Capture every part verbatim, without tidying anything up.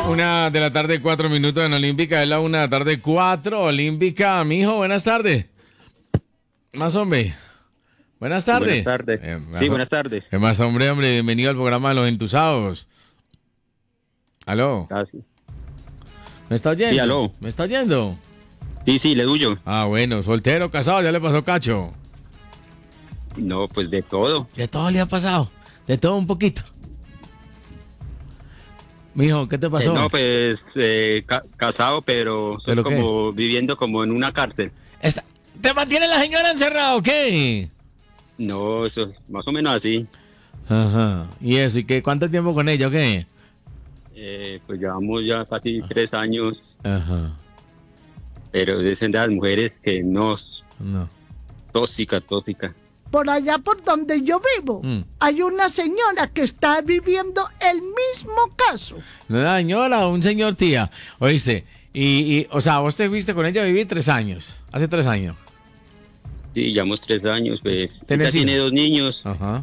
Una de la tarde, cuatro minutos en Olímpica. Es la una de la tarde, cuatro. Olímpica, mijo, buenas tardes. Más hombre. Buenas tardes. Buenas tardes. Eh, más Sí, hom- buenas tardes. eh, más hombre, hombre. Bienvenido al programa de Los Entusados. ¿Aló? Casi. ¿Me está oyendo? Sí, aló. ¿Me está oyendo? Sí, sí, le duyo. Ah, bueno. Soltero, casado, ya le pasó cacho. No, pues de todo. De todo le ha pasado. De todo un poquito. Mijo, ¿qué te pasó? Eh, no, pues eh, ca- casado, pero soy ¿Pero qué? como viviendo como en una cárcel. Está- ¿Te mantiene la señora encerrada o qué? No, eso es más o menos así. Ajá. ¿Y eso? ¿Y qué? ¿Cuánto tiempo con ella o qué? Eh, pues llevamos ya casi tres años, Ajá. pero dicen de las mujeres que no, No. tóxica, tóxica. Por allá por donde yo vivo, Mm. hay una señora que está viviendo el mismo caso. Una señora o un señor tía. ¿Oíste? Y, y, o sea, vos te fuiste con ella a vivir tres años. Hace tres años. Sí, llevamos tres años, pues. ¿Tenés Ella tiene hijos? dos niños, Ajá.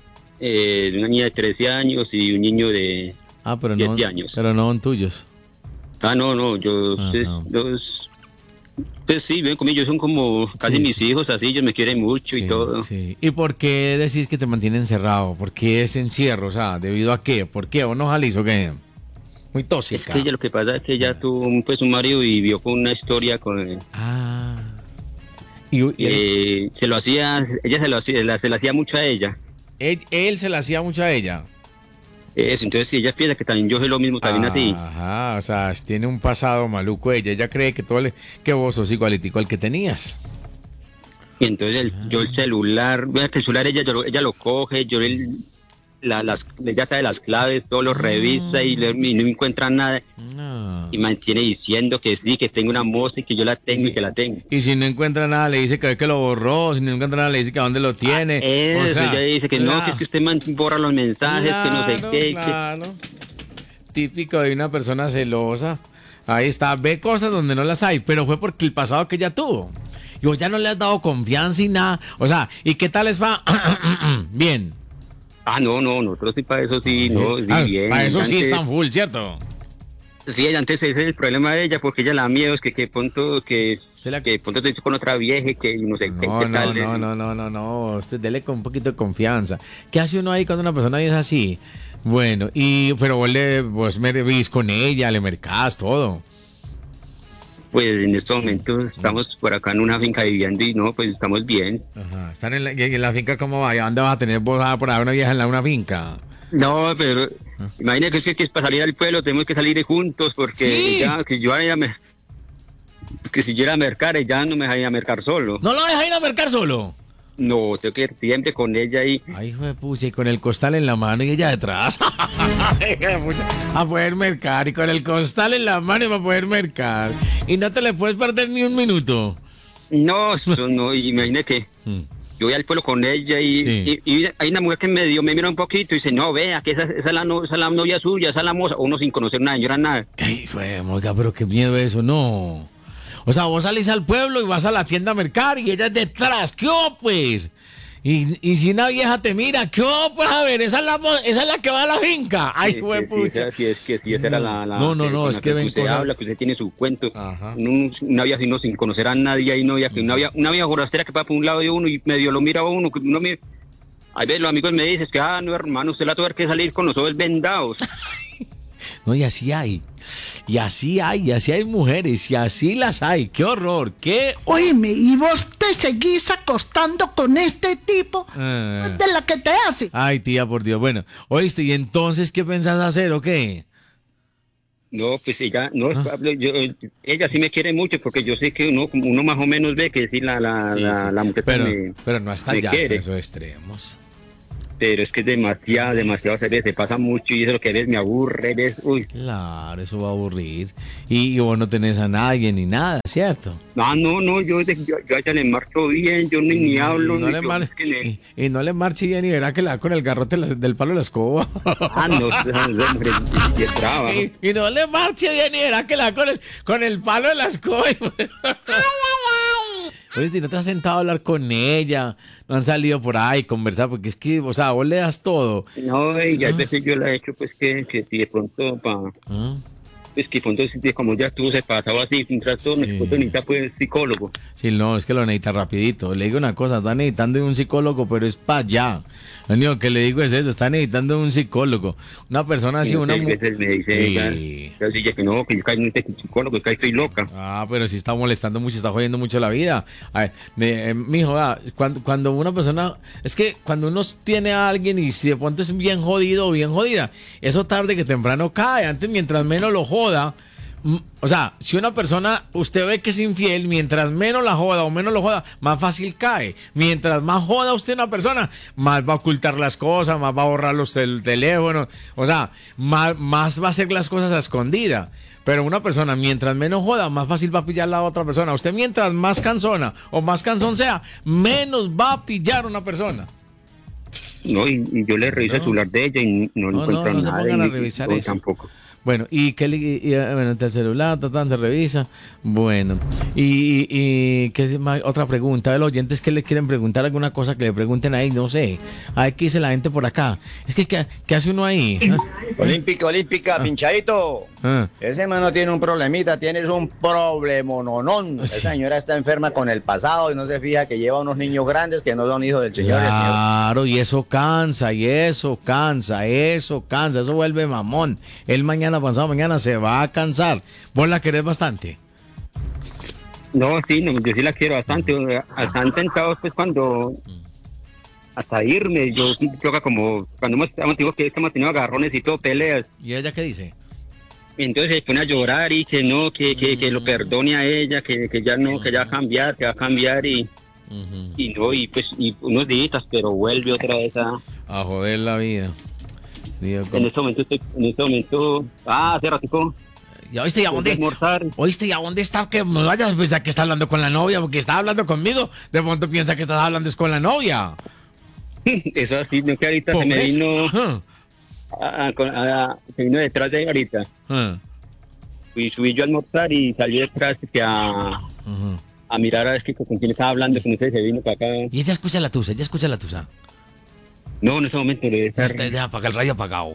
eh, una niña de trece años y un niño de... Ah, pero no, Siete años. pero no son tuyos. Ah, no, no, yo... Ajá. Pues, los, pues sí, ven conmigo, son como casi Sí, mis sí. hijos, así, ellos me quieren mucho y Sí, todo. sí. ¿Y por qué decís que te mantiene encerrado? ¿Por qué ese encierro? O sea, ¿debido a qué? ¿Por qué? ¿O no salís o qué? Muy Es tóxica. que ella lo que pasa es que ella tuvo un, pues, un marido y vivió con una historia con él. Ah. Y, y él, Eh, se lo hacía, ella se lo hacía, la- se lo hacía mucho a ella. él, él se la hacía mucho a ella. Eso, entonces si ella piensa que también yo soy lo mismo también a ti. Ajá, o sea, tiene un pasado maluco ella. Ella cree que todo le, que vos sos igualitico al que tenías. Y entonces el- yo el celular, vea que el celular ella, yo lo- ella lo coge, yo el, la, las, ella sabe las claves, todo lo revisa y, le- y no encuentra nada. No. Y mantiene diciendo que sí, que tengo una moza y que yo la tengo Sí. y que la tengo. Y si no encuentra nada, le dice que ve que lo borró. Si no encuentra nada, le dice que a dónde lo tiene. Eso, O sea, ella dice que no, la- que es que usted man- borra los mensajes, que no sé Claro, qué. que- claro. Típico de una persona celosa. Ahí está, ve cosas donde no las hay, pero fue porque el pasado que ella tuvo. Y vos ya no le has dado confianza y nada. O sea, ¿y qué tal les va? Bien. Ah, no, no, nosotros sí para eso sí, no, sí, Ah, bien. para eso sí Antes- están full, ¿cierto? Sí, antes ese es el problema de ella, porque ella la da miedo, es que que punto que, Usted la- que punto te dice con otra vieja, que no sé qué, No, qué no, tal. no, no, no, no, no. Usted dele con un poquito de confianza. ¿Qué hace uno ahí cuando una persona es así? Bueno, y pero vos le vos me vivís con ella, le mercás todo. Pues en estos momentos estamos por acá en una finca viviendo y no, pues estamos bien. Ajá. Están en la, y en la finca, ¿cómo va? ¿Y a dónde vas a tener vos ah, por ahí una vieja en la una finca? No, pero Ah. imagínate que es que, que es para salir al pueblo tenemos que salir juntos, porque Sí. ya que yo vaya a mer- que si yo era a mercar, ella no me dejaría mercar solo. ¿No lo deja ir a mercar solo? No, tengo que ir siempre con ella y Ay, hijo de pucha, y con el costal en la mano y ella detrás. Ay, hijo de pucha, a poder mercar y con el costal en la mano y para poder mercar. Y no te le puedes perder ni un minuto. no, eso no, y imagínate que Mm. yo voy al pueblo con ella y, Sí. y, y hay una mujer que me dio, me mira un poquito y dice, no, vea, que esa, esa, es, la no- esa es la novia suya, esa es la moza, uno sin conocer nada, yo era nada. Ay, hijo de moga, pero qué miedo eso, no. O sea, vos salís al pueblo y vas a la tienda a mercar y ella es detrás. ¿Qué hubo, pues? Y, y si una vieja te mira, ¿qué hubo, pues? A ver, esa es la, mo- esa es la que va a la finca. Ay, Sí, hijo de que sí, pucha. esa- sí, es que sí, esa era la, la No, no, no, con es la que ven usted cosas- habla, que usted tiene su cuento. Ajá. Un- una vieja así no sin conocer a nadie, ahí no había que una vieja, una vieja forastera que pasa por un lado de uno y medio lo mira a uno, que uno mira. A veces los amigos me dicen que, ah, no, hermano, usted la tuvo que salir con los ojos vendados. No, y así hay. Y así hay, y así hay mujeres, y así las hay. ¡Qué horror! ¡Qué... Óyeme, ¿y vos te seguís acostando con este tipo Ah. de la que te hace? Ay, tía, por Dios. Bueno, oíste, ¿y entonces qué pensás hacer o qué? No, pues ella, no, Ah. Pablo, yo, ella sí me quiere mucho porque yo sé que uno, uno más o menos ve que sí la, la, Sí, la, sí. la mujer Pero, me- pero no hasta me allá, hasta quiere. esos extremos. pero es que es demasiado, demasiado serio, se pasa mucho y eso lo que ves me aburre, ves, uy, Claro, eso va a aburrir. Y, y vos no tenés a nadie ni nada, ¿cierto? no, no, no, yo, yo, yo a ella le marcho bien, yo ni, ni hablo, Y no, ni le yo- mar- es que le- y, y no le marche bien y verá que la da con el garrote la- del palo de la escoba. ah, no, esa esa mujer y es brava. y, y no le marche bien y verá que la da con el, con el palo de la escoba. Oye, si no te has sentado a hablar con ella, no han salido por ahí, conversar, porque es que, o sea, vos le das todo. No, y a veces yo le he hecho pues que, que si de pronto para ¿Ah? pues que fondo de como ya estuvo se pasaba así, un trastorno, Sí. sí. necesita pues psicólogo. Sí, no, es que lo necesita rapidito. Le digo una cosa, está necesitando un psicólogo, pero es para allá. Lo único que le digo es eso, está necesitando un psicólogo. Una persona así, Y una muchas mu- veces me dice Sí. ella, yo dije que no, que yo caí en este psicólogo, que estoy loca. Ah, pero sí está molestando mucho, está jodiendo mucho la vida. A ver, me- eh, mijo, vea, cuando, cuando una persona, es que cuando uno tiene a alguien y si de pronto es bien jodido o bien jodida, eso tarde que temprano cae. Antes, mientras menos lo joda, mm, o sea, si una persona, usted ve que es infiel, mientras menos la joda o menos lo joda, más fácil cae. Mientras más joda usted a una persona, más va a ocultar las cosas, más va a borrar los tel- teléfonos, o sea, más, más va a hacer las cosas a escondida. Pero una persona, mientras menos joda, más fácil va a pillar la otra persona. Usted mientras más cansona o más cansón sea, menos va a pillar una persona. No, y, y yo le reviso No. el celular de ella y no, no, No, encuentro no, no se nada. pongan a y- revisar no, eso. Tampoco. Bueno, y que le, y, y, eh, bueno, el celular, tratando se revisa. Bueno, y, y, y ¿qué más? Otra pregunta de los oyentes que le quieren preguntar alguna cosa que le pregunten ahí, no sé. A ver qué dice la gente por acá. Es que, ¿qué, qué hace uno ahí? ¿Ah? Olímpica, olímpica, pinchadito. Ah. Ese mano tiene un problemita, tienes un problemononón. Sí. Esa señora está enferma con el pasado y no se fija que lleva unos niños grandes que no son hijos del Señor. y el Señor- Claro, y eso cansa, y eso cansa, eso cansa, eso vuelve mamón. Él mañana, pasado mañana, se va a cansar. ¿Vos la querés bastante? No, sí, no, yo sí la quiero bastante. o sea, Hasta han intentado, pues, cuando. Hasta irme, yo sí toca como. Cuando hemos, hemos tenido que hemos tenido agarrones y todo, peleas. ¿Y ella qué dice? Y entonces se pone a llorar y que no, que, que, que lo perdone a ella, que, que ya no, que ya va a cambiar, que va a cambiar y. Ujú. Y no, y pues, y unos días, pero vuelve otra vez a. A joder la vida. Digo, En ¿cómo? este momento estoy, en este momento. Ah, hace ratico. ¿Ya oíste ya Voy a dónde? almorzar. ¿Oíste ya dónde está? Que me vayas a pensar que está hablando con la novia, porque está hablando conmigo. De pronto piensa que estás hablando es con la novia. Eso así, no que ahorita se me ¿Ves? vino. Ajá, A, a- a- se vino detrás de ahí ahorita. ajá, Y subí yo a almorzar y salí detrás que a, ajá. a mirar a ver qué- con quién estaba hablando, con ese se vino para acá. Y ella escucha la tusa, ella escucha la tusa. No, en ese momento le debe estar. Está, deja apagar el rayo apagado.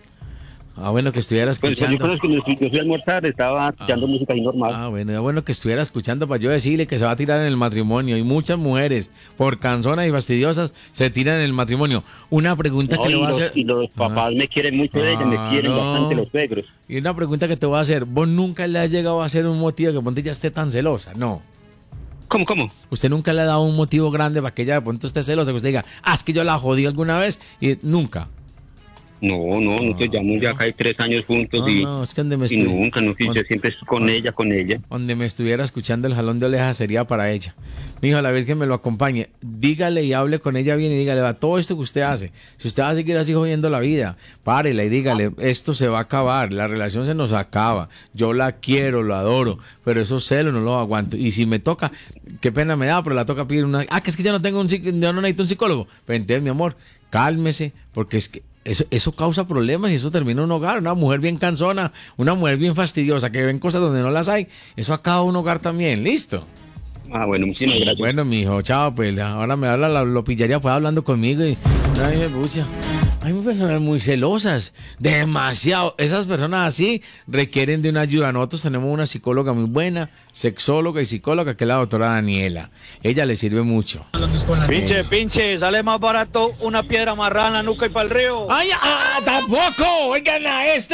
Ah, bueno que estuviera Pues, pues yo escuchando. conozco, yo fui yo fui a almorzar, estaba escuchando música ahí normal. Ah, bueno, ya bueno que estuviera escuchando para yo decirle que se va a tirar en el matrimonio. Y muchas mujeres, por canzonas y fastidiosas, se tiran en el matrimonio. Una pregunta No, que le y, voy a los, hacer. y los papás me quieren mucho de ella, me quieren Claro. bastante los suegros. Y una pregunta que te voy a hacer. ¿Vos nunca le has llegado a hacer un motivo que ponte ya esté tan celosa? No. ¿Cómo, cómo? Usted nunca le ha dado un motivo grande para que ella de pronto esté celosa, que usted diga, ah, es que yo la jodí alguna vez y nunca. No, no, nosotros llevamos ya casi tres años juntos No, y, no, es que donde me, y estu- nunca, no, sí, yo donde- siempre es con ella, con ella. donde me estuviera escuchando el jalón de orejas sería para ella. Mijo, la Virgen me lo acompañe. Dígale y hable con ella bien y dígale, va, todo esto que usted hace, si usted va a seguir así jodiendo la vida, párela y dígale, esto se va a acabar, la relación se nos acaba, yo la quiero, la adoro, pero esos celos no los aguanto. Y si me toca, qué pena me da, pero la toca pedir una... Ah, que es que yo no tengo un psic- yo no necesito un psicólogo. Pero entonces, mi amor, cálmese, porque es que eso, eso causa problemas y eso termina un hogar. Una mujer bien cansona, una mujer bien fastidiosa, que ven cosas donde no las hay, eso acaba un hogar también. ¿Listo? Ah, bueno, muchísimas gracias. Bueno, mijo, chao, pues ahora me habla, la- lo pillaría pues hablando conmigo y... Ay, me pucha. Hay personas muy celosas, demasiado. Esas personas así requieren de una ayuda. Nosotros tenemos una psicóloga muy buena, sexóloga y psicóloga, que es la doctora Daniela. Ella le sirve mucho. Pinche, pinche, sale más barato una piedra amarrada en la nuca y para el río. ¡Ay, ah, tampoco! Oigan a este.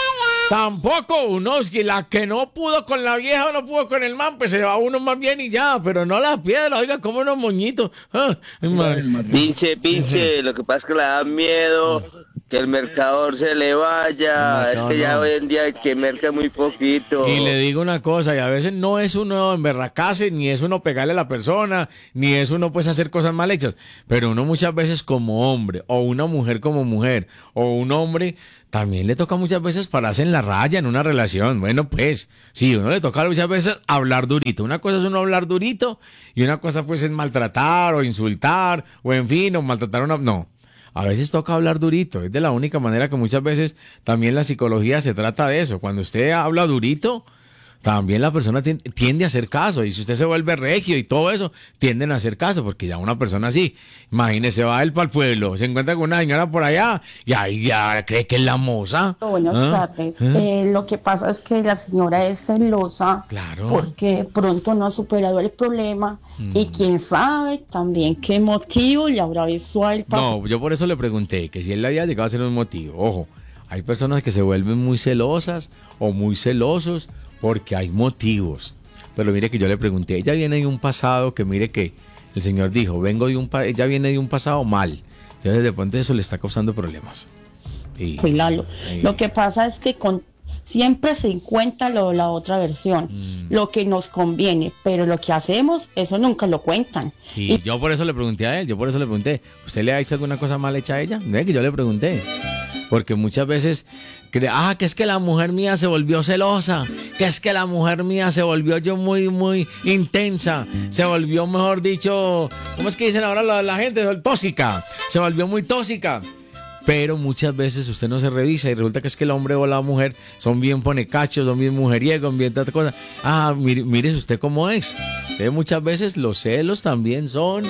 Tampoco, unos que la que no pudo con la vieja o no pudo con el man, pues se va uno más bien y ya, pero no las piedras, oiga, como unos moñitos. Ah, man. Pinche, pinche, lo que pasa es que le da miedo que el mercador se le vaya. El Es mercador que ya no. hoy en día el que merca muy poquito. Y le digo una cosa, y a veces no es uno emberracarse, ni es uno pegarle a la persona, ni es uno pues hacer cosas mal hechas, pero uno muchas veces como hombre, o una mujer como mujer, o un hombre, también le toca muchas veces pararse en la raya en una relación. Bueno, pues, sí, uno le toca muchas veces hablar durito. Una cosa es uno hablar durito, y una cosa pues es maltratar, o insultar, o en fin, o maltratar a una... No. A veces toca hablar durito, es de la única manera que muchas veces también la psicología se trata de eso. Cuando usted habla durito, también la persona tien- tiende a hacer caso. Y si usted se vuelve regio y todo eso, tienden a hacer caso, porque ya una persona así, imagínese, va él para el pueblo, se encuentra con una señora por allá y ahí ya cree que es la moza. Buenas ¿Ah? tardes. ¿Ah? Eh, lo que pasa es que la señora es celosa Claro. porque pronto no ha superado el problema Mm. y quién sabe también qué motivo le habrá visto a él pasar. No, yo por eso le pregunté que si él le había llegado a ser un motivo. Ojo, hay personas que se vuelven muy celosas o muy celosos porque hay motivos. Pero mire que yo le pregunté, ella viene de un pasado que mire que el señor dijo, vengo de un pa- ella viene de un pasado mal. Entonces de pronto eso le está causando problemas. Y, Sí, Lalo. y- Lo que pasa es que con siempre se encuentra lo, la otra versión, Mm. lo que nos conviene, pero lo que hacemos, eso nunca lo cuentan. Y yo por eso le pregunté a él, yo por eso le pregunté, ¿usted le ha hecho alguna cosa mal hecha a ella? Ve que yo le pregunté. Porque muchas veces, cree, ah, que es que la mujer mía se volvió celosa, que es que la mujer mía se volvió yo muy, muy intensa, se volvió, mejor dicho, ¿cómo es que dicen ahora la, la gente? Tóxica, se volvió muy tóxica. Pero muchas veces usted no se revisa y resulta que es que el hombre o la mujer son bien ponecachos, son bien mujeriegos, bien tanta cosa. Ah, mire, mire usted cómo es. Entonces, muchas veces los celos también son,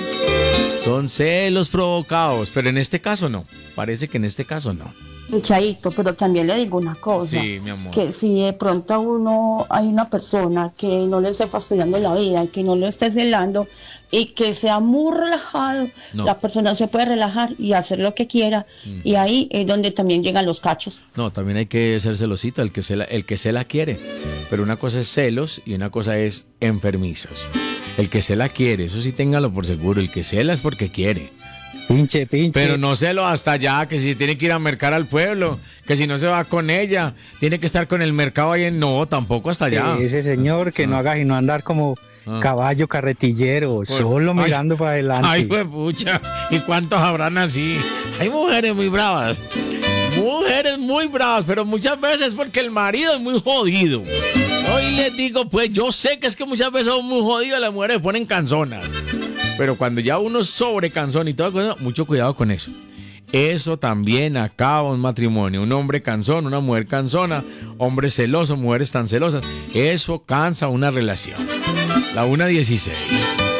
son celos provocados, pero en este caso no. Parece que en este caso no. Chaito, pero también le digo una cosa, Sí, mi amor. que si de pronto a uno hay una persona que no le esté fastidiando la vida y que no lo esté celando y que sea muy relajado, No. la persona se puede relajar y hacer lo que quiera y ahí es donde también llegan los cachos. No, también hay que ser celosito, el que se la, el que se la quiere. Pero una cosa es celos y una cosa es enfermizos. El que se la quiere, eso sí téngalo por seguro, el que cela es porque quiere. Pinche, pinche. Pero no celo hasta allá, que si tiene que ir a mercar al pueblo, que si no se va con ella, tiene que estar con el mercado ahí en... No, tampoco hasta allá. Sí, ese señor que no Ah. haga sino andar como Ah. caballo carretillero, solo Ay. mirando para adelante. Ay, pues pucha, ¿y cuántos habrán así? Hay mujeres muy bravas, mujeres muy bravas, pero muchas veces porque el marido es muy jodido. Hoy les digo, pues yo sé que es que muchas veces son muy jodidos, las mujeres ponen canzonas. Pero cuando ya uno sobre canzón y toda cosa, mucho cuidado con eso. Eso también acaba un matrimonio. Un hombre cansón, una mujer cansona, hombres celosos, mujeres tan celosas. Eso cansa una relación. La una dieciséis.